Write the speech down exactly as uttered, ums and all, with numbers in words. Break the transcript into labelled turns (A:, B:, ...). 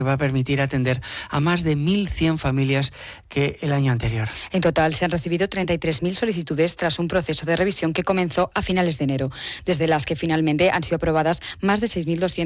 A: que va a permitir atender a más de mil cien familias que el año anterior.
B: En total se han recibido treinta y tres mil solicitudes tras un proceso de revisión que comenzó a finales de enero, desde las que finalmente han sido aprobadas más de seis mil doscientas